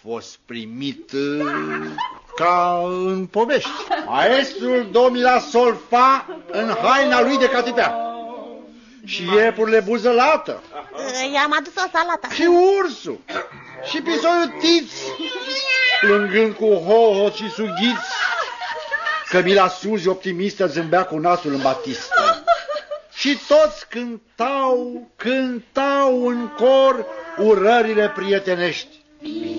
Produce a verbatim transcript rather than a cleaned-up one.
fost primit ca în povești. Maestrul Domila Solfa în haina lui de catipea. Și iepurile buzălată. I-am adus o salată. Și ursul. Și pisoiul Tiț, plângând cu hoho și sughiți. Cămila Suzi, optimistă, zâmbea cu nasul în batistă. Și toți cântau, cântau în cor urările prietenești.